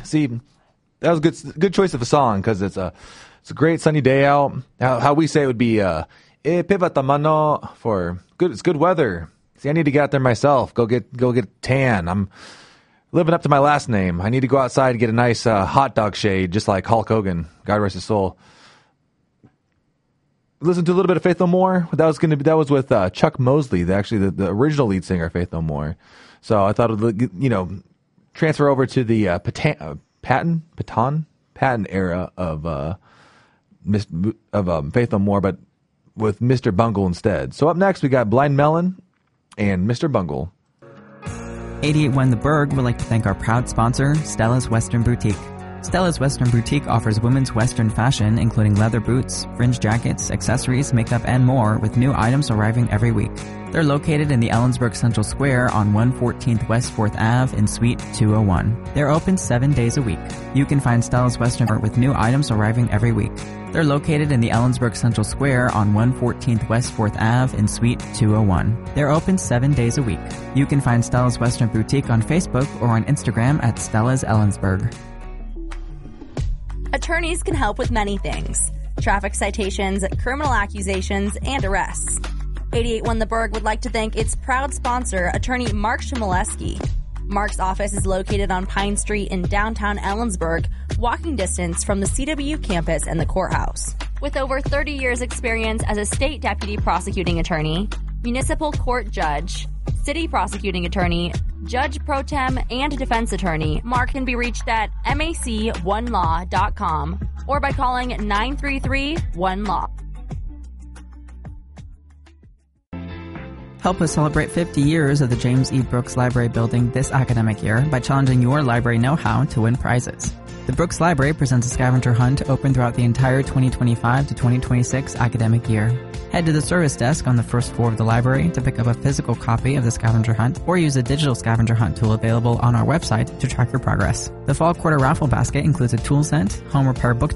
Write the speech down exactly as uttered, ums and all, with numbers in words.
See, that was a good good choice of a song because it's a it's a great sunny day out. How, how we say it would be uh, e pivatamano for good. It's good weather. See, I need to get out there myself. Go get go get tan. I'm living up to my last name. I need to go outside and get a nice uh, hot dog shade, just like Hulk Hogan. God rest his soul. Listen to a little bit of Faith No More. That was going to be that was with uh, Chuck Mosley, the, actually the, the original lead singer of Faith No More. So I thought it would, you know, transfer over to the uh, Patan, uh, Patton, Patton, Patton era of uh, of um, Faith No More, but with Mister Bungle instead. So up next we got Blind Melon and Mister Bungle. eighty-eight One The Berg would like to thank our proud sponsor, Stella's Western Boutique. Stella's Western Boutique offers women's Western fashion, including leather boots, fringe jackets, accessories, makeup, and more, with new items arriving every week. They're located in the Ellensburg Central Square on one fourteenth West fourth Avenue in Suite two oh one. They're open seven days a week. You can find Stella's Western with new items arriving every week. They're located in the Ellensburg Central Square on one fourteenth West fourth Avenue in Suite two oh one. They're open seven days a week. You can find Stella's Western Boutique on Facebook or on Instagram at Stella's Ellensburg. Attorneys can help with many things: traffic citations, criminal accusations, and arrests. eighty-eight One The Berg would like to thank its proud sponsor, attorney Mark Shimoleski. Mark's office is located on Pine Street in downtown Ellensburg, walking distance from the C W campus and the courthouse. With over thirty years experience as a state deputy prosecuting attorney, municipal court judge, city prosecuting attorney, judge pro tem, and defense attorney, Mark can be reached at M A C one law dot com or by calling nine three three one law. Help us celebrate fifty years of the James E. Brooks Library building this academic year by challenging your library know-how to win prizes. The Brooks Library presents a scavenger hunt open throughout the entire twenty twenty-five to twenty twenty-six academic year. Head to the service desk on the first floor of the library to pick up a physical copy of the scavenger hunt, or use the digital scavenger hunt tool available on our website to track your progress. The fall quarter raffle basket includes a tool set, home repair book